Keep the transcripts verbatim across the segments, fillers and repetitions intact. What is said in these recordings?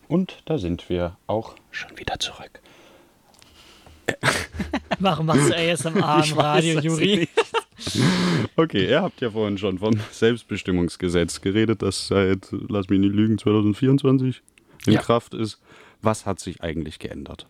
Und da sind wir auch schon wieder zurück. Warum machst du A S M R im Ich Radio, weiß es Juri? nicht. Okay, ihr habt ja vorhin schon vom Selbstbestimmungsgesetz geredet, das seit, lass mich nicht lügen, zwanzig vierundzwanzig in Ja. Kraft ist. Was hat sich eigentlich geändert?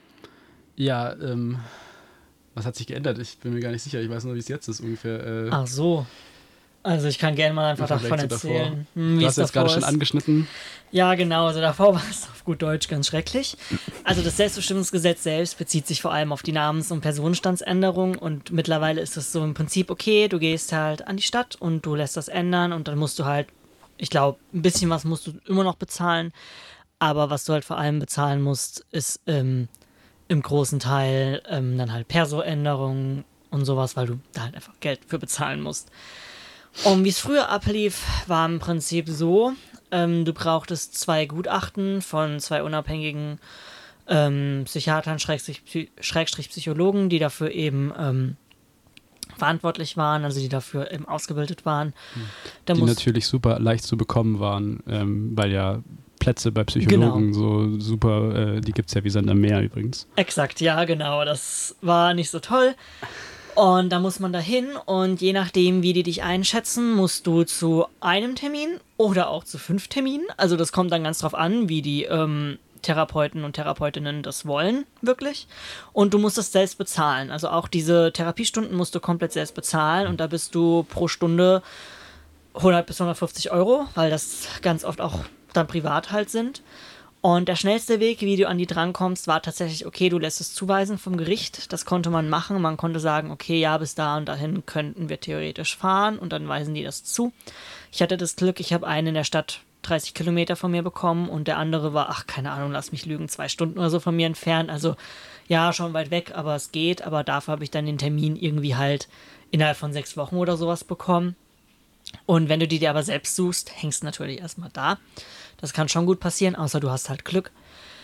Ja, ähm, was hat sich geändert? Ich bin mir gar nicht sicher. Ich weiß nur, wie es jetzt ist ungefähr. Äh, Ach so. Also ich kann gerne mal einfach Im davon Vergleich zu erzählen, hm, du wie es hast jetzt gerade davor schon ist. angeschnitten. Ja, genau. Also davor war es auf gut Deutsch ganz schrecklich. Also das Selbstbestimmungsgesetz selbst bezieht sich vor allem auf die Namens- und Personenstandsänderung und mittlerweile ist es so im Prinzip okay, du gehst halt an die Stadt und du lässt das ändern und dann musst du halt, ich glaube, ein bisschen was musst du immer noch bezahlen, aber was du halt vor allem bezahlen musst, ist ähm, im großen Teil ähm, dann halt Perso-Änderungen und sowas, weil du da halt einfach Geld für bezahlen musst. Und wie es früher ablief, war im Prinzip so, ähm, du brauchtest zwei Gutachten von zwei unabhängigen ähm, Psychiatern, Schrägstrich, Psy- Schrägstrich Psychologen, die dafür eben ähm, verantwortlich waren, also die dafür eben ausgebildet waren. Da Die muss- natürlich super leicht zu bekommen waren, ähm, weil ja Plätze bei Psychologen so super, äh, die gibt es ja wie Sand am Meer übrigens. Exakt, ja, genau. Das war nicht so toll. Und da muss man da hin und je nachdem, wie die dich einschätzen, musst du zu einem Termin oder auch zu fünf Terminen. Also das kommt dann ganz drauf an, wie die ähm, Therapeuten und Therapeutinnen das wollen, wirklich. Und du musst das selbst bezahlen. Also auch diese Therapiestunden musst du komplett selbst bezahlen und da bist du pro Stunde hundert bis hundertfünfzig Euro, weil das ganz oft auch dann privat halt sind. Und der schnellste Weg, wie du an die drankommst, war tatsächlich, okay, du lässt es zuweisen vom Gericht. Das konnte man machen. Man konnte sagen, okay, ja, bis da und dahin könnten wir theoretisch fahren und dann weisen die das zu. Ich hatte das Glück, ich habe einen in der Stadt dreißig Kilometer von mir bekommen und der andere war, ach, keine Ahnung, lass mich lügen, zwei Stunden oder so von mir entfernt. Also ja, schon weit weg, aber es geht. Aber dafür habe ich dann den Termin irgendwie halt innerhalb von sechs Wochen oder sowas bekommen. Und wenn du die dir aber selbst suchst, hängst du natürlich erstmal da. Das kann schon gut passieren, außer du hast halt Glück.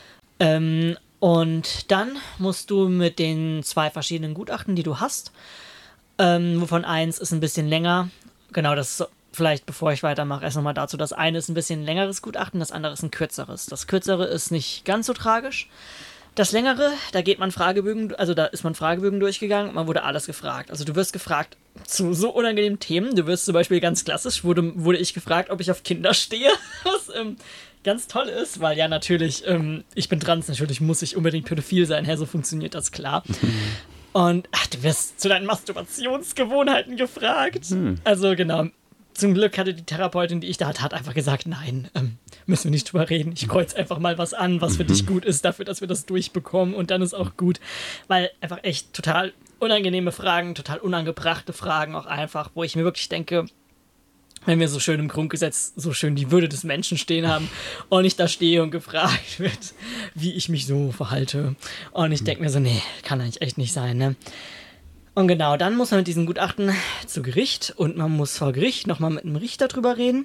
Ähm, und dann musst du mit den zwei verschiedenen Gutachten, die du hast, ähm, wovon eins ist ein bisschen länger, genau, das ist vielleicht, bevor ich weitermache, erst nochmal dazu, das eine ist ein bisschen längeres Gutachten, das andere ist ein kürzeres. Das kürzere ist nicht ganz so tragisch. Das längere, da geht man Fragebögen, also da ist man Fragebögen durchgegangen und man wurde alles gefragt. Also du wirst gefragt zu so unangenehmen Themen. Du wirst zum Beispiel ganz klassisch, wurde, wurde ich gefragt, ob ich auf Kinder stehe, was ähm, ganz toll ist, weil ja natürlich, ähm, ich bin trans, natürlich muss ich unbedingt pädophil sein, hä, so funktioniert das, klar. Und ach, du wirst zu deinen Masturbationsgewohnheiten gefragt. Hm. Also genau, zum Glück hatte die Therapeutin, die ich da hatte, hat einfach gesagt, nein, ähm, müssen wir nicht drüber reden. Ich kreuze einfach mal was an, was für dich gut ist, dafür, dass wir das durchbekommen und dann ist auch gut. Weil einfach echt total unangenehme Fragen, total unangebrachte Fragen auch einfach, wo ich mir wirklich denke, wenn wir so schön im Grundgesetz so schön die Würde des Menschen stehen haben und ich da stehe und gefragt wird, wie ich mich so verhalte. Und ich denke mir so, nee, kann eigentlich echt nicht sein, ne? Und genau, dann muss man mit diesem Gutachten zu Gericht und man muss vor Gericht nochmal mit einem Richter drüber reden.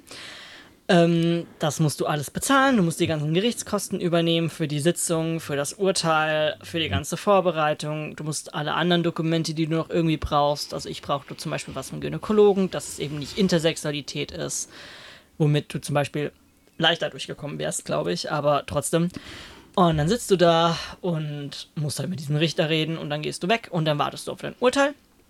Ähm, das musst du alles bezahlen, du musst die ganzen Gerichtskosten übernehmen für die Sitzung, für das Urteil, für die ganze Vorbereitung. Du musst alle anderen Dokumente, die du noch irgendwie brauchst, also ich brauchte zum Beispiel was vom Gynäkologen, dass es eben nicht Intersexualität ist, womit du zum Beispiel leichter durchgekommen wärst, glaube ich, aber trotzdem. Und dann sitzt du da und musst halt mit diesem Richter reden und dann gehst du weg und dann wartest du auf dein Urteil.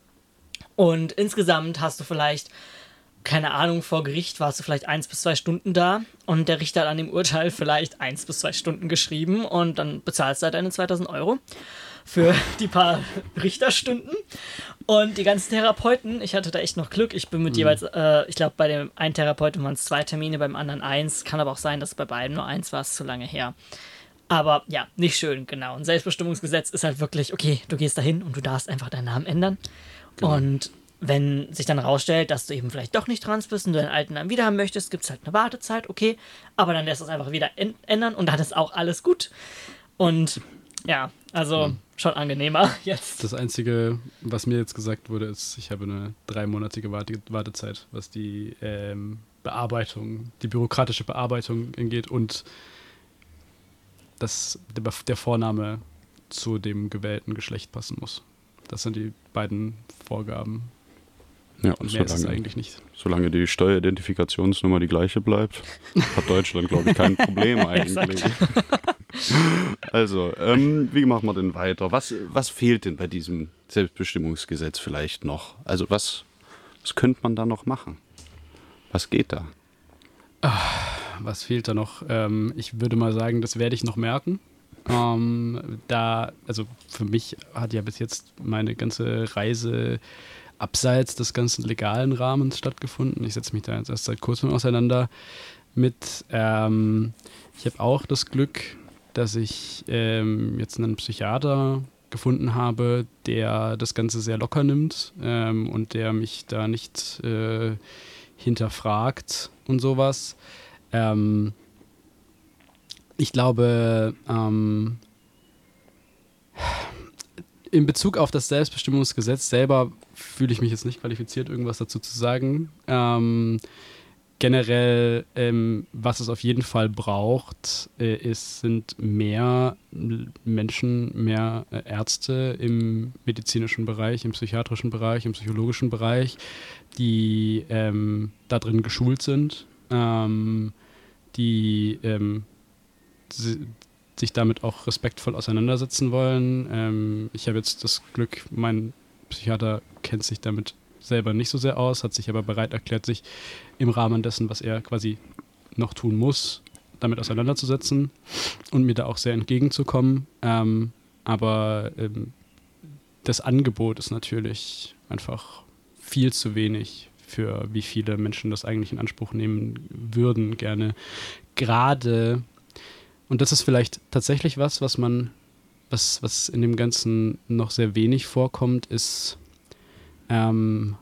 Und insgesamt hast du vielleicht, keine Ahnung, vor Gericht warst du vielleicht eins bis zwei Stunden da und der Richter hat an dem Urteil vielleicht eins bis zwei Stunden geschrieben und dann bezahlst du halt deine zweitausend Euro für die paar Richterstunden. Und die ganzen Therapeuten, ich hatte da echt noch Glück, ich bin mit mhm. jeweils, äh, ich glaube bei dem einen Therapeuten waren es zwei Termine, beim anderen eins, kann aber auch sein, dass bei beiden nur eins war, ist zu lange her. Aber ja, nicht schön, genau. Ein Selbstbestimmungsgesetz ist halt wirklich, okay, du gehst dahin und du darfst einfach deinen Namen ändern. Genau. Und wenn sich dann rausstellt, dass du eben vielleicht doch nicht trans bist und du deinen alten Namen wieder haben möchtest, gibt es halt eine Wartezeit, okay. Aber dann lässt du es einfach wieder ändern und dann ist auch alles gut. Und ja, also mhm. schon angenehmer jetzt. Das Einzige, was mir jetzt gesagt wurde, ist, ich habe eine dreimonatige Warte- Wartezeit, was die ähm, Bearbeitung, die bürokratische Bearbeitung angeht und dass der Vorname zu dem gewählten Geschlecht passen muss. Das sind die beiden Vorgaben. Ja, Und mehr ist es eigentlich nicht. Solange die Steueridentifikationsnummer die gleiche bleibt, hat Deutschland, glaube ich, kein Problem eigentlich. Also, ähm, wie machen wir denn weiter? Was, was fehlt denn bei diesem Selbstbestimmungsgesetz vielleicht noch? Also was, was könnte man da noch machen? Was geht da? Ach, was fehlt da noch? Ähm, ich würde mal sagen, das werde ich noch merken. Ähm, da, also für mich hat ja bis jetzt meine ganze Reise abseits des ganzen legalen Rahmens stattgefunden. Ich setze mich da jetzt erst seit kurzem auseinander mit. Ähm, ich habe auch das Glück, dass ich ähm, jetzt einen Psychiater gefunden habe, der das Ganze sehr locker nimmt ähm, und der mich da nicht äh, hinterfragt und sowas. Ähm, ich glaube, ähm, in Bezug auf das Selbstbestimmungsgesetz selber fühle ich mich jetzt nicht qualifiziert, irgendwas dazu zu sagen. Ähm, generell, ähm, was es auf jeden Fall braucht, äh, ist, sind mehr Menschen, mehr äh, Ärzte im medizinischen Bereich, im psychiatrischen Bereich, im psychologischen Bereich, die ähm, da drin geschult sind, ähm, die ähm, si- sich damit auch respektvoll auseinandersetzen wollen. Ähm, ich habe jetzt das Glück, mein Psychiater kennt sich damit selber nicht so sehr aus, hat sich aber bereit erklärt, sich im Rahmen dessen, was er quasi noch tun muss, damit auseinanderzusetzen und mir da auch sehr entgegenzukommen. Ähm, aber ähm, das Angebot ist natürlich einfach viel zu wenig für wie viele Menschen das eigentlich in Anspruch nehmen würden, gerne. Gerade, und das ist vielleicht tatsächlich was, was man, was, was in dem Ganzen noch sehr wenig vorkommt, ist ähm,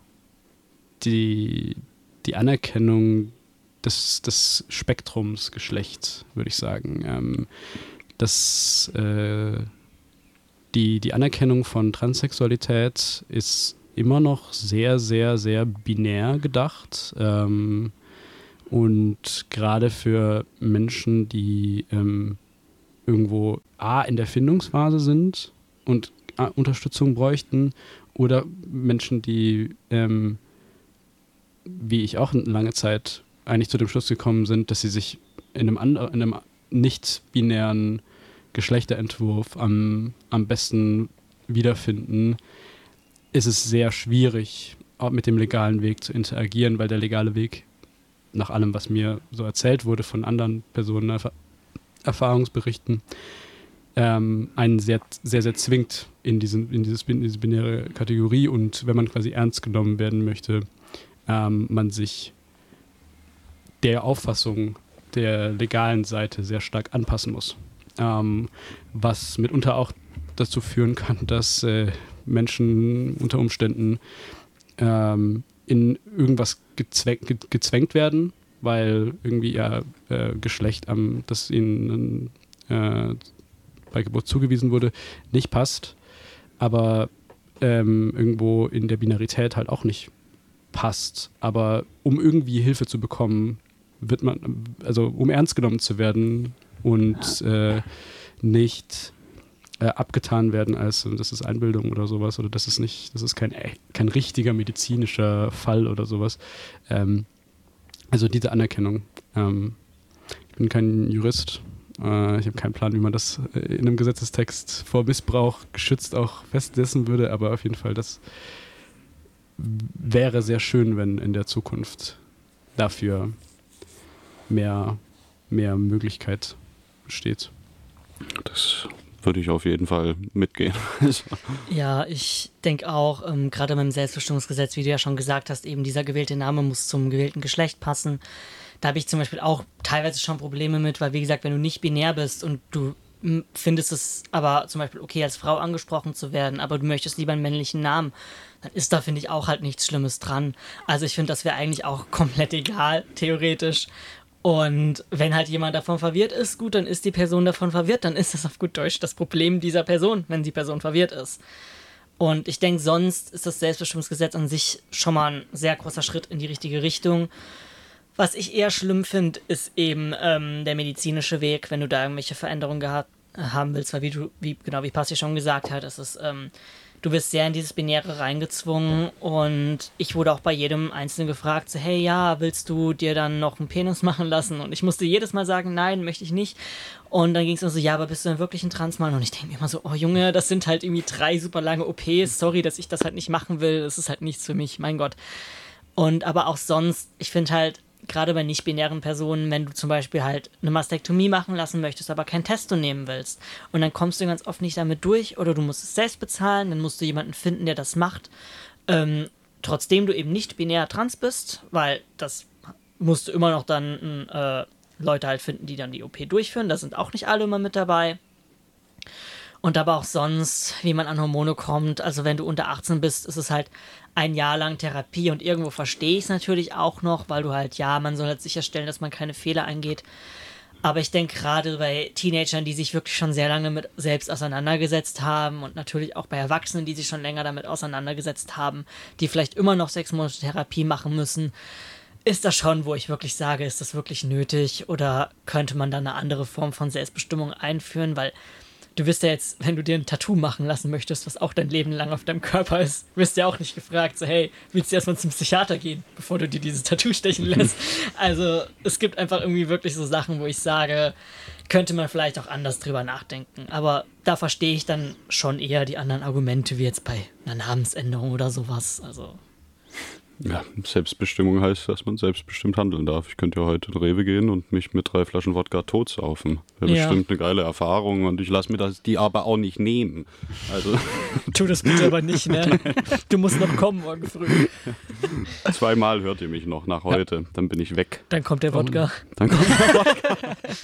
die, die Anerkennung des, des Spektrums Geschlecht, würde ich sagen. Ähm, das, äh, die, die Anerkennung von Transsexualität ist immer noch sehr, sehr, sehr binär gedacht. Ähm, und gerade für Menschen, die ähm, irgendwo A in der Findungsphase sind und A, Unterstützung bräuchten, oder Menschen, die ähm, wie ich auch lange Zeit eigentlich zu dem Schluss gekommen sind, dass sie sich in einem, andre, in einem nicht-binären Geschlechterentwurf am, am besten wiederfinden, ist es sehr schwierig, auch mit dem legalen Weg zu interagieren, weil der legale Weg, nach allem, was mir so erzählt wurde von anderen Personen, Erf- Erfahrungsberichten, ähm, einen sehr, sehr, sehr zwingt in, diesen, in, dieses, in diese binäre Kategorie, und wenn man quasi ernst genommen werden möchte, ähm, man sich der Auffassung der legalen Seite sehr stark anpassen muss. Ähm, was mitunter auch dazu führen kann, dass äh, Menschen unter Umständen ähm, in irgendwas gezwäng, ge, gezwängt werden, weil irgendwie ihr äh, Geschlecht, am, das ihnen äh, bei Geburt zugewiesen wurde, nicht passt, aber ähm, irgendwo in der Binarität halt auch nicht passt. Aber um irgendwie Hilfe zu bekommen, wird man, also um ernst genommen zu werden und äh, nicht äh, abgetan werden als, das ist Einbildung oder sowas, oder das ist nicht, das ist kein, kein richtiger medizinischer Fall oder sowas. Ähm, also diese Anerkennung. Ähm, ich bin kein Jurist. Äh, ich habe keinen Plan, wie man das in einem Gesetzestext vor Missbrauch geschützt auch festsetzen würde, aber auf jeden Fall, das wäre sehr schön, wenn in der Zukunft dafür mehr, mehr Möglichkeit besteht. Das würde ich auf jeden Fall mitgehen. Ja, ich denke auch, ähm, gerade beim Selbstbestimmungsgesetz, wie du ja schon gesagt hast, eben dieser gewählte Name muss zum gewählten Geschlecht passen. Da habe ich zum Beispiel auch teilweise schon Probleme mit, weil wie gesagt, wenn du nicht binär bist und du m, findest es aber zum Beispiel okay, als Frau angesprochen zu werden, aber du möchtest lieber einen männlichen Namen, dann ist da, finde ich, auch halt nichts Schlimmes dran. Also ich finde, das wäre eigentlich auch komplett egal, theoretisch. Und wenn halt jemand davon verwirrt ist, gut, dann ist die Person davon verwirrt, dann ist das auf gut Deutsch das Problem dieser Person, wenn die Person verwirrt ist. Und ich denke, sonst ist das Selbstbestimmungsgesetz an sich schon mal ein sehr großer Schritt in die richtige Richtung. Was ich eher schlimm finde, ist eben ähm, der medizinische Weg, wenn du da irgendwelche Veränderungen gehabt haben willst, weil wie du, wie, genau wie Passi schon gesagt hat, ist es ähm, du wirst sehr in dieses Binäre reingezwungen und ich wurde auch bei jedem Einzelnen gefragt, so, hey, ja, willst du dir dann noch einen Penis machen lassen? Und ich musste jedes Mal sagen, nein, möchte ich nicht. Und dann ging es immer so, ja, aber bist du denn wirklich ein Transmann? Und ich denke mir immer so, oh Junge, das sind halt irgendwie drei super lange O Ps, sorry, dass ich das halt nicht machen will, das ist halt nichts für mich, mein Gott. Und aber auch sonst, ich finde halt, gerade bei nicht-binären Personen, wenn du zum Beispiel halt eine Mastektomie machen lassen möchtest, aber kein Testo nehmen willst und dann kommst du ganz oft nicht damit durch oder du musst es selbst bezahlen, dann musst du jemanden finden, der das macht, ähm, trotzdem du eben nicht binär trans bist, weil das musst du immer noch dann äh, Leute halt finden, die dann die O P durchführen, da sind auch nicht alle immer mit dabei. Und aber auch sonst, wie man an Hormone kommt, also wenn du unter achtzehn bist, ist es halt ein Jahr lang Therapie und irgendwo verstehe ich es natürlich auch noch, weil du halt, ja, man soll halt sicherstellen, dass man keine Fehler eingeht. Aber ich denke gerade bei Teenagern, die sich wirklich schon sehr lange mit selbst auseinandergesetzt haben und natürlich auch bei Erwachsenen, die sich schon länger damit auseinandergesetzt haben, die vielleicht immer noch sechs Monate Therapie machen müssen, ist das schon, wo ich wirklich sage, ist das wirklich nötig oder könnte man da eine andere Form von Selbstbestimmung einführen, weil du wirst ja jetzt, wenn du dir ein Tattoo machen lassen möchtest, was auch dein Leben lang auf deinem Körper ist, wirst ja auch nicht gefragt, so hey, willst du erstmal zum Psychiater gehen, bevor du dir dieses Tattoo stechen lässt? Also es gibt einfach irgendwie wirklich so Sachen, wo ich sage, könnte man vielleicht auch anders drüber nachdenken. Aber da verstehe ich dann schon eher die anderen Argumente, wie jetzt bei einer Namensänderung oder sowas. Also ja, Selbstbestimmung heißt, dass man selbstbestimmt handeln darf. Ich könnte ja heute in Rewe gehen und mich mit drei Flaschen Wodka totsaufen. Wäre Ja. bestimmt eine geile Erfahrung und ich lasse mir das die aber auch nicht nehmen. Also tu das bitte aber nicht, ne? Du musst noch kommen morgen früh. zweimal hört ihr mich noch nach heute, dann bin ich weg. Dann kommt der Wodka. Dann kommt der Wodka.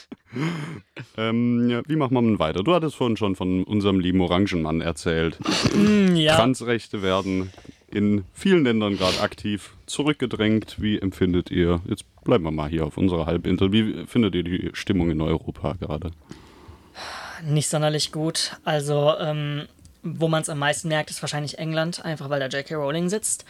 ähm, ja, wie machen wir denn weiter? Du hattest vorhin schon von unserem lieben Orangenmann erzählt. Mm, ja. Transrechte werden in vielen Ländern gerade aktiv zurückgedrängt. Wie empfindet ihr, jetzt bleiben wir mal hier auf unserer Halbinsel, wie findet ihr die Stimmung in Europa gerade? Nicht sonderlich gut. Also, ähm, wo man es am meisten merkt, ist wahrscheinlich England, einfach weil da J K Rowling sitzt.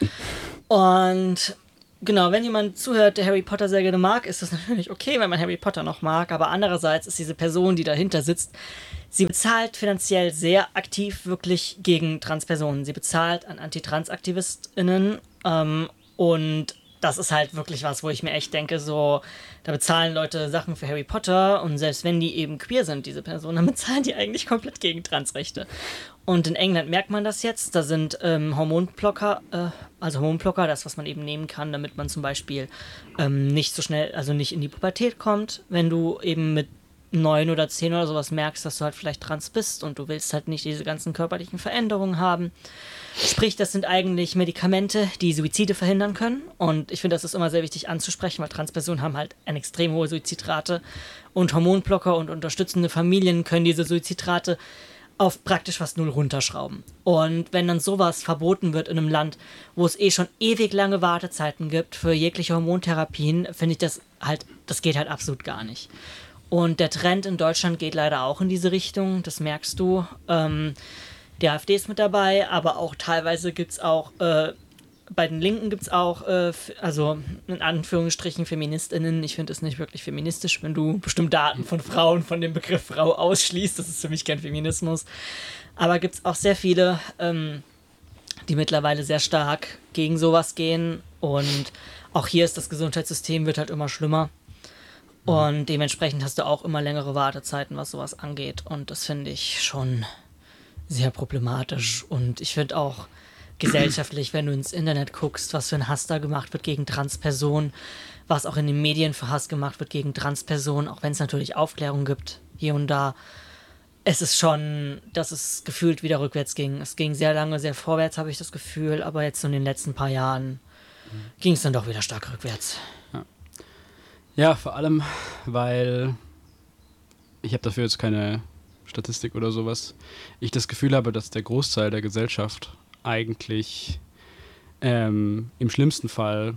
Und genau, wenn jemand zuhört, der Harry Potter sehr gerne mag, ist das natürlich okay, wenn man Harry Potter noch mag. Aber andererseits ist diese Person, die dahinter sitzt, sie bezahlt finanziell sehr aktiv wirklich gegen Transpersonen. Sie bezahlt an Anti-Trans-AktivistInnen ähm, und das ist halt wirklich was, wo ich mir echt denke, so, da bezahlen Leute Sachen für Harry Potter und selbst wenn die eben queer sind, diese Personen, dann bezahlen die eigentlich komplett gegen Transrechte. Und in England merkt man das jetzt, da sind ähm, Hormonblocker, äh, also Hormonblocker, das, was man eben nehmen kann, damit man zum Beispiel ähm, nicht so schnell, also nicht in die Pubertät kommt, wenn du eben mit neun oder zehn oder sowas merkst, dass du halt vielleicht trans bist und du willst halt nicht diese ganzen körperlichen Veränderungen haben. Sprich, das sind eigentlich Medikamente, die Suizide verhindern können. Und ich finde, das ist immer sehr wichtig anzusprechen, weil Transpersonen haben halt eine extrem hohe Suizidrate. Und Hormonblocker und unterstützende Familien können diese Suizidrate auf praktisch fast null runterschrauben. Und wenn dann sowas verboten wird in einem Land, wo es eh schon ewig lange Wartezeiten gibt für jegliche Hormontherapien, finde ich das halt, das geht halt absolut gar nicht. Und der Trend in Deutschland geht leider auch in diese Richtung, das merkst du. Ähm, die AfD ist mit dabei, aber auch teilweise gibt es auch, äh, bei den Linken gibt es auch, äh, f- also in Anführungsstrichen FeministInnen. Ich finde es nicht wirklich feministisch, wenn du bestimmte Arten von Frauen von dem Begriff Frau ausschließt. Das ist für mich kein Feminismus. Aber gibt es auch sehr viele, ähm, die mittlerweile sehr stark gegen sowas gehen. Und auch hier ist das Gesundheitssystem, wird halt immer schlimmer. Und dementsprechend hast du auch immer längere Wartezeiten, was sowas angeht. Und das finde ich schon sehr problematisch. Und ich finde auch gesellschaftlich, wenn du ins Internet guckst, was für ein Hass da gemacht wird gegen Transpersonen, was auch in den Medien für Hass gemacht wird gegen Transpersonen, auch wenn es natürlich Aufklärung gibt, hier und da. Es ist schon, dass es gefühlt wieder rückwärts ging. Es ging sehr lange, sehr vorwärts, habe ich das Gefühl. Aber jetzt so in den letzten paar Jahren ging es dann doch wieder stark rückwärts. Ja, vor allem, weil ich habe dafür jetzt keine Statistik oder sowas. Ich das Gefühl habe, dass der Großteil der Gesellschaft eigentlich ähm, im schlimmsten Fall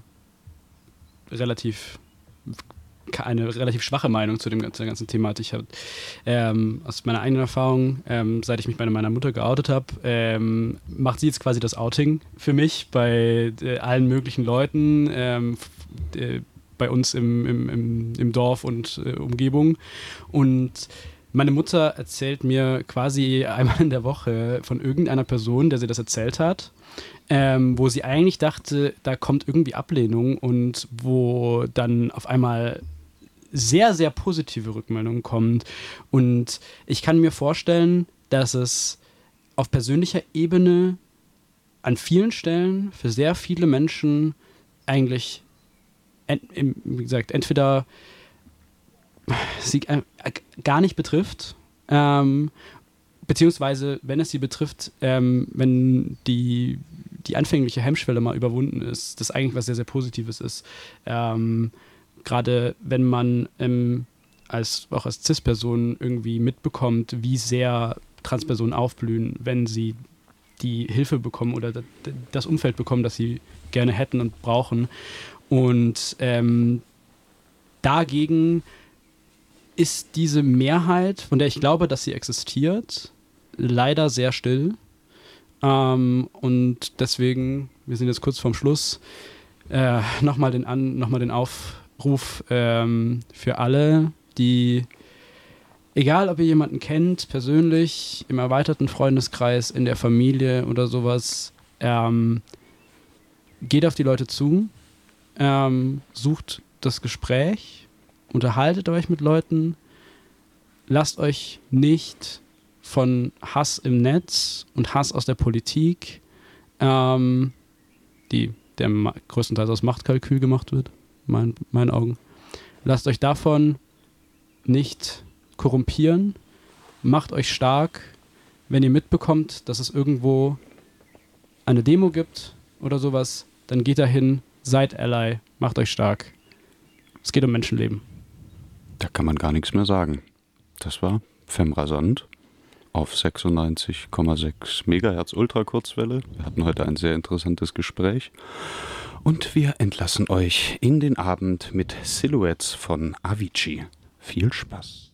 relativ eine relativ schwache Meinung zu dem ganzen, der ganzen Thematik hat. Ähm, aus meiner eigenen Erfahrung, ähm, seit ich mich bei meiner Mutter geoutet habe, ähm, macht sie jetzt quasi das Outing für mich bei äh, allen möglichen Leuten, ähm, f- äh, bei uns im, im, im, im Dorf und äh, Umgebung. Und meine Mutter erzählt mir quasi einmal in der Woche von irgendeiner Person, der sie das erzählt hat, ähm, wo sie eigentlich dachte, da kommt irgendwie Ablehnung und wo dann auf einmal sehr, sehr positive Rückmeldungen kommt. Und ich kann mir vorstellen, dass es auf persönlicher Ebene an vielen Stellen für sehr viele Menschen eigentlich, ent, wie gesagt, entweder sie äh, gar nicht betrifft, ähm, beziehungsweise, wenn es sie betrifft, ähm, wenn die, die anfängliche Hemmschwelle mal überwunden ist, das eigentlich was sehr, sehr Positives ist. Ähm, gerade wenn man ähm, als, auch als Cis-Person irgendwie mitbekommt, wie sehr Transpersonen aufblühen, wenn sie die Hilfe bekommen oder das Umfeld bekommen, das sie gerne hätten und brauchen. Und ähm, dagegen ist diese Mehrheit, von der ich glaube, dass sie existiert, leider sehr still. Ähm, und deswegen, wir sind jetzt kurz vorm Schluss, äh, nochmal den, An- noch mal den Aufruf ähm, für alle, die, egal ob ihr jemanden kennt, persönlich, im erweiterten Freundeskreis, in der Familie oder sowas, ähm, geht auf die Leute zu, ähm, sucht das Gespräch, unterhaltet euch mit Leuten, lasst euch nicht von Hass im Netz und Hass aus der Politik, ähm, die der ma- größtenteils aus Machtkalkül gemacht wird, in mein, meinen Augen, lasst euch davon nicht korrumpieren, macht euch stark, wenn ihr mitbekommt, dass es irgendwo eine Demo gibt oder sowas, dann geht dahin, seid Ally, macht euch stark. Es geht um Menschenleben. Da kann man gar nichts mehr sagen. Das war Femrasant auf sechsundneunzig Komma sechs Megahertz Ultrakurzwelle. Wir hatten heute ein sehr interessantes Gespräch. Und wir entlassen euch in den Abend mit Silhouettes von Avicii. Viel Spaß.